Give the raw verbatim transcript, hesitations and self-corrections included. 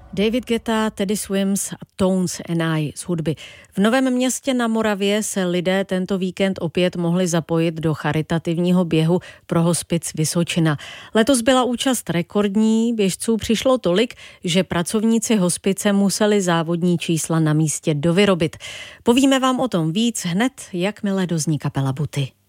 David Guetta, Teddy Swims a Tones and I z hudby. V Novém Městě na Moravě se lidé tento víkend opět mohli zapojit do charitativního běhu pro hospic Vysočina. Letos byla účast rekordní, běžců přišlo tolik, že pracovníci hospice museli závodní čísla na místě dovyrobit. Povíme vám o tom víc hned, jakmile dozní kapela Buty.